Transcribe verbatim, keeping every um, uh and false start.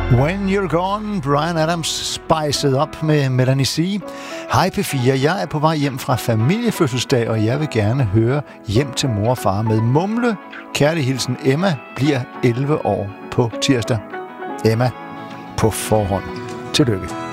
When You're Gone, Bryan Adams spiced op med Melanie C. Hej P fire, jeg er på vej hjem fra familiefødselsdag, og jeg vil gerne høre Hjem til mor og far med Mumle. Kærlig hilsen, Emma bliver elleve år på tirsdag. Emma, på forhånd. Tillykke.